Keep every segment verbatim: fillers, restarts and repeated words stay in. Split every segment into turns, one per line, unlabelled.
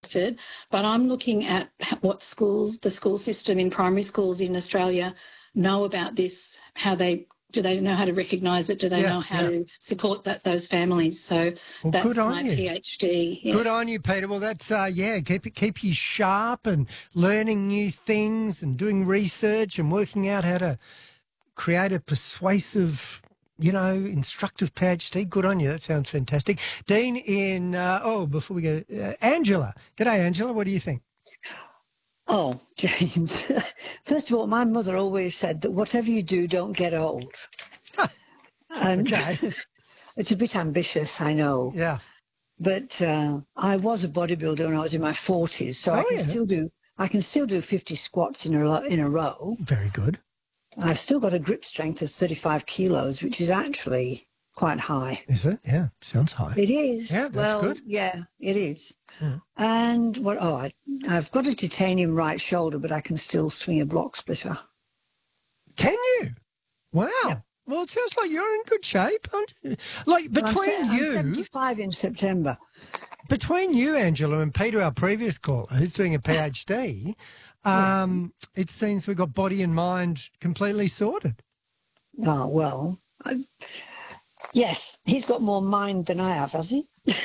affected. But I'm looking at what schools, the school system in primary schools in Australia know about this, how they, do they know how to recognise it? Do they
Yeah,
know how
yeah.
to support that those families? So
Well,
that's
good on
my
you.
PhD. Yes.
Good on you, Peter. Well, that's, uh, yeah, keep it, keep you sharp and learning new things and doing research and working out how to create a persuasive, you know, instructive PhD. Good on you. That sounds fantastic. Dean in, uh, oh, before we go, uh, Angela. G'day, Angela. What do you think?
Oh, James. First of all, my mother always said that whatever you do, don't get old. And
Okay.
it's a bit ambitious, I know.
Yeah.
But uh, I was a bodybuilder when I was in my forties, so I
Oh,
can
yeah.
still do I can still do fifty squats in a ro- in a row.
Very good.
I've still got a grip strength of thirty-five kilos, which is actually quite high.
Is it? Yeah. Sounds high.
It is.
Yeah, that's
well,
good.
yeah, it is.
Yeah.
And what? Oh, I, I've got a titanium right shoulder, but I can still swing a block splitter.
Can you? Wow.
Yeah.
Well, it sounds like you're in good shape, aren't you? Like,
Well, I'm
between
se- I'm
you,
seventy-five in September.
between you, Angela, and Peter, our previous caller, who's doing a PhD, um, it seems we've got body and mind completely sorted.
Oh, well, I, yes, he's got more mind than I have, has he?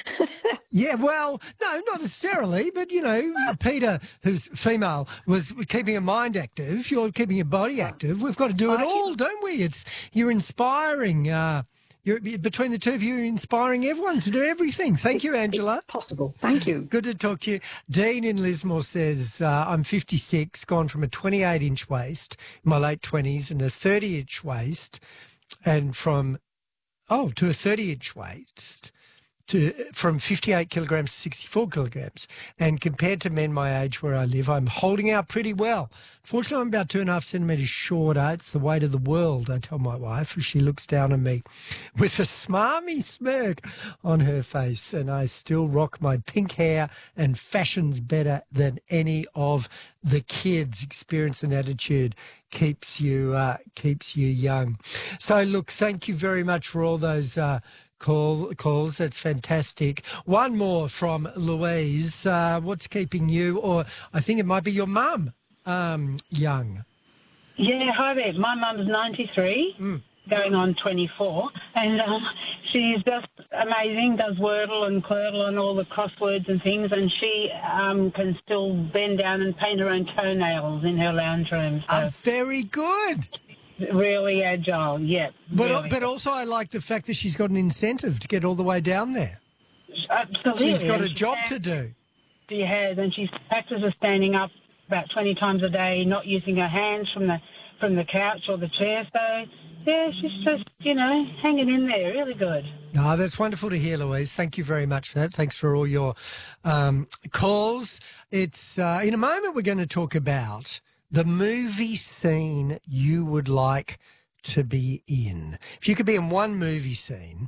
Yeah, well, no, not necessarily, but, you know, Peter, who's female, was keeping her mind active. You're keeping your body active. We've got to do it
I keep-
all, don't we? It's You're inspiring. Uh, you're between the two of you, you're inspiring everyone to do everything. Thank you, Angela.
Possible. Thank you.
Good to talk to you. Dean in Lismore says, uh, I'm fifty-six, gone from a twenty-eight inch waist in my late twenties and a thirty inch waist, and from, oh, to a thirty inch waist, to from fifty-eight kilograms to sixty-four kilograms. And compared to men my age where I live, I'm holding out pretty well. Fortunately, I'm about two and a half centimetres shorter. It's the weight of the world, I tell my wife, as she looks down on me with a smarmy smirk on her face. And I still rock my pink hair and fashion's better than any of the kids. Experience and attitude keeps you, uh, keeps you young. So, look, thank you very much for all those uh, Call, calls. That's fantastic. One more from Louise. Uh, what's keeping you, or I think it might be your mum, um, young?
Yeah, hi there. My mum's ninety-three,
Mm.
going on twenty-four, and um, she's just amazing, does Wordle and Quirtle and all the crosswords and things, and she um, can still bend down and paint her own toenails in her lounge room. So
Uh, very good.
really agile, yeah.
But
really.
but also I like the fact that she's got an incentive to get all the way down there.
Absolutely.
She's got a
And she
job
has-
to do.
She has, and she practices standing up about twenty times a day, not using her hands from the from the couch or the chair. So, yeah, she's just, you know, hanging in there, really good.
No, that's wonderful to hear, Louise. Thank you very much for that. Thanks for all your um, calls. It's uh, in a moment we're going to talk about the movie scene you would like to be in. If you could be in one movie scene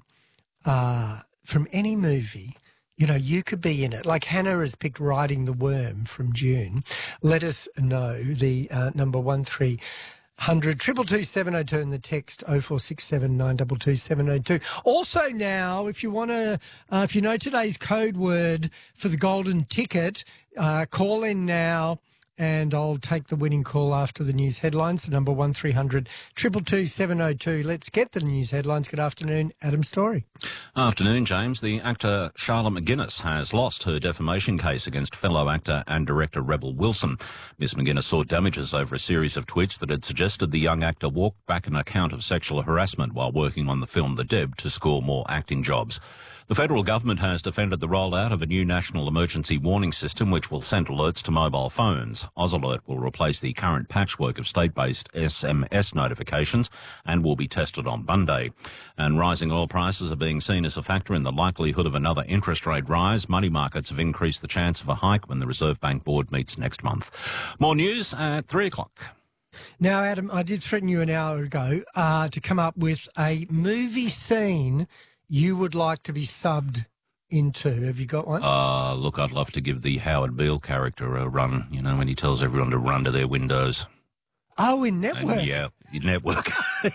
uh, from any movie, you know, you could be in it. Like Hannah has picked Riding the Worm from June. Let us know. The uh, number one three hundred two two two seven oh two and the text oh four six seven nine two two seven oh two. Also now, if you want to, uh, if you know today's code word for the golden ticket, uh, call in now. And I'll take the winning call after the news headlines. The number one three hundred two two two seven oh two. Let's get the news headlines. Good afternoon, Adam Story.
Afternoon, James. The actor Charlotte McGuinness has lost her defamation case against fellow actor and director Rebel Wilson. Miss McGuinness sought damages over a series of tweets that had suggested the young actor walked back an account of sexual harassment while working on the film The Deb to score more acting jobs. The federal government has defended the rollout of a new national emergency warning system which will send alerts to mobile phones. AusAlert will replace the current patchwork of state-based S M S notifications and will be tested on Monday. And rising oil prices are being seen as a factor in the likelihood of another interest rate rise. Money markets have increased the chance of a hike when the Reserve Bank Board meets next month. More news at three o'clock.
Now, Adam, I did threaten you an hour ago uh, to come up with a movie scene you would like to be subbed into. Have you got one?
Uh, look, I'd love to give the Howard Beale character a run, you know, when he tells everyone to run to their windows.
Oh, in Network?
And, yeah, in Network.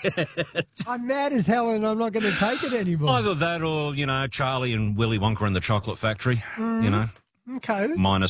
I'm mad as hell and I'm not going to take it anymore.
Either that or, you know, Charlie and Willy Wonka and the Chocolate Factory, mm. you know.
Okay.
Minus